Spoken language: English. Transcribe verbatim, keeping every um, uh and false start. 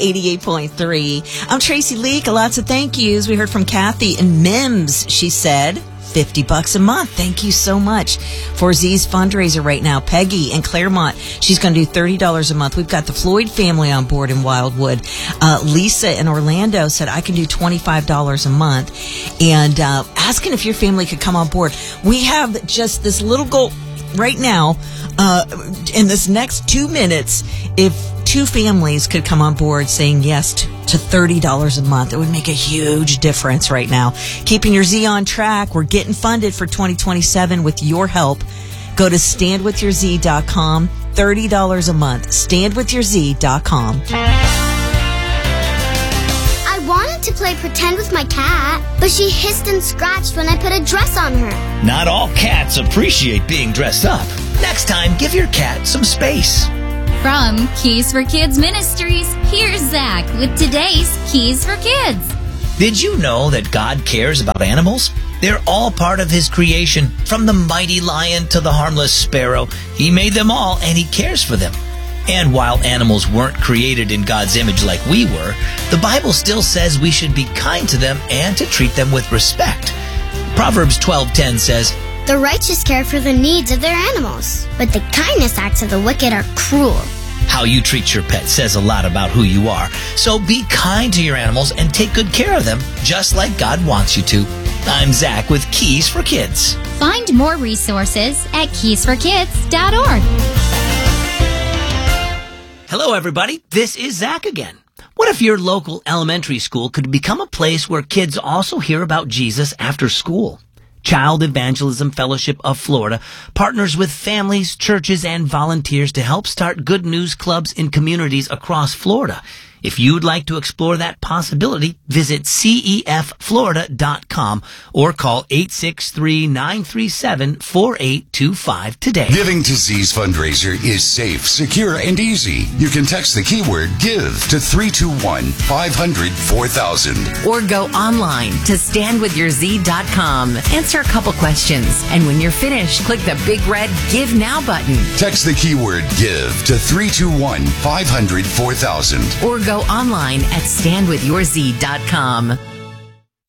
eighty-eight point three. I'm Tracy Leak. Lots of thank yous. We heard from Kathy and Mims. She said fifty bucks a month. Thank you so much for Z's fundraiser right now. Peggy in Claremont, she's going to do thirty dollars a month. We've got the Floyd family on board in Wildwood. Uh, Lisa in Orlando said, I can do twenty-five dollars a month. And uh, asking if your family could come on board. We have just this little goal right now, uh, in this next two minutes, if two families could come on board saying yes to, to thirty dollars a month, it would make a huge difference right now. Keeping your Z on track. We're getting funded for twenty twenty-seven with your help. Go to stand with your z dot com. thirty dollars a month. stand with your z dot com. I wanted to play pretend with my cat, but she hissed and scratched when I put a dress on her. Not all cats appreciate being dressed up. Next time, give your cat some space. From Keys for Kids Ministries, here's Zach with today's Keys for Kids. Did you know that God cares about animals? They're all part of His creation. From the mighty lion to the harmless sparrow, He made them all and He cares for them. And while animals weren't created in God's image like we were, the Bible still says we should be kind to them and to treat them with respect. Proverbs twelve ten says, The righteous care for the needs of their animals, but the kindness acts of the wicked are cruel. How you treat your pet says a lot about who you are. So be kind to your animals and take good care of them, just like God wants you to. I'm Zach with Keys for Kids. Find more resources at keys for kids dot org. Hello, everybody. This is Zach again. What if your local elementary school could become a place where kids also hear about Jesus after school? Child Evangelism Fellowship of Florida partners with families, churches, and volunteers to help start good news clubs in communities across Florida. If you'd like to explore that possibility, visit C E F Florida dot com or call eight six three, nine three seven, four eight two five today. Giving to Z's fundraiser is safe, secure, and easy. You can text the keyword GIVE to three two one, five hundred, four thousand. Or go online to stand with your z dot com. Answer a couple questions, and when you're finished, click the big red Give Now button. Text the keyword GIVE to three two one, five hundred, four thousand. Or go online at stand with your z dot com.